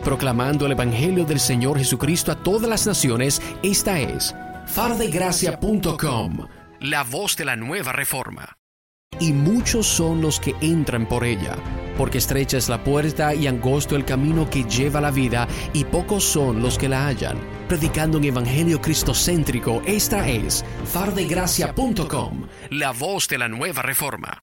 proclamando el Evangelio del Señor Jesucristo a todas las naciones. Esta es fardegracia.com, la voz de la nueva reforma. Y muchos son los que entran por ella, porque estrecha es la puerta y angosto el camino que lleva a la vida, y pocos son los que la hallan. Predicando un evangelio cristocéntrico, esta es fardegracia.com, la voz de la nueva reforma.